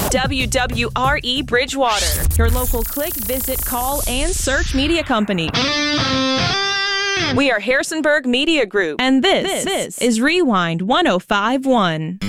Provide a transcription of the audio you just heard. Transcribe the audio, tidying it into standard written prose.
WWRE Bridgewater, your local click, visit, call, and search media company. We are Harrisonburg Media Group, and this is Rewind 1051.